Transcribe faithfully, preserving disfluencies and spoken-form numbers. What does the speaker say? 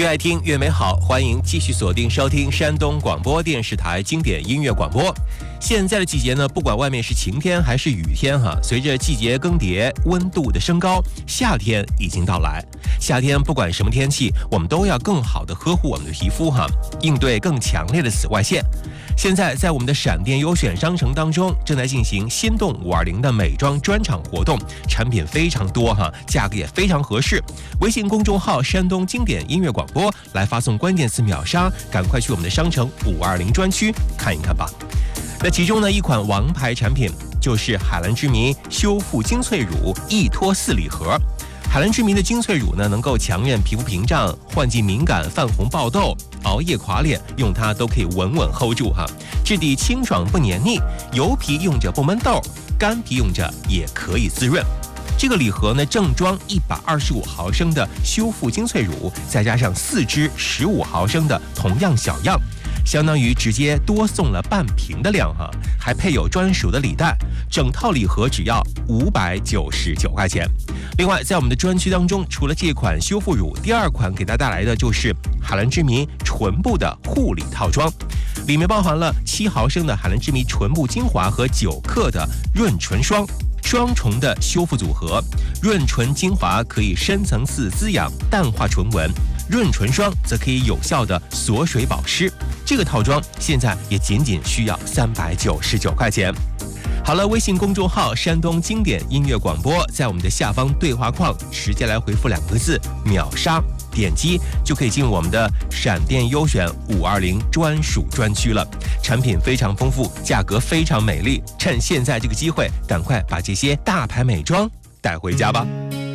越爱听越美好，欢迎继续锁定收听山东广播电视台经典音乐广播。现在的季节呢，不管外面是晴天还是雨天哈，随着季节更迭，温度的升高，夏天已经到来。夏天不管什么天气，我们都要更好的呵护我们的皮肤哈，应对更强烈的紫外线。现在在我们的闪电优选商城当中，正在进行心动五二零的美妆专场活动，产品非常多哈，价格也非常合适。微信公众号山东经典音乐广播来发送关键词秒杀，赶快去我们的商城五二零专区看一看吧。那其中呢，一款王牌产品就是海蓝之谜修复精粹乳一脱四礼盒。海蓝之谜的精粹乳呢，能够强韧皮肤屏障，换季敏感、泛红爆痘、熬夜垮脸，用它都可以稳稳 hold 住哈。质地清爽不黏腻，油皮用着不闷痘，干皮用着也可以滋润。这个礼盒呢，正装一百二十五毫升的修复精粹乳，再加上四支十五毫升的同样小样，相当于直接多送了半瓶的量哈，还配有专属的礼袋，整套礼盒只要五百九十九块钱。另外，在我们的专区当中，除了这款修复乳，第二款给大家带来的就是海蓝之谜唇部的护理套装，里面包含了七毫升的海蓝之谜唇部精华和九克的润唇霜。双重的修复组合，润唇精华可以深层次滋养淡化唇纹，润唇霜则可以有效的锁水保湿。这个套装现在也仅仅需要三百九十九块钱。好了，微信公众号山东经典音乐广播，在我们的下方对话框直接来回复两个字秒杀，点击就可以进入我们的闪电优选五二零专属专区了。产品非常丰富，价格非常美丽，趁现在这个机会，赶快把这些大牌美妆带回家吧。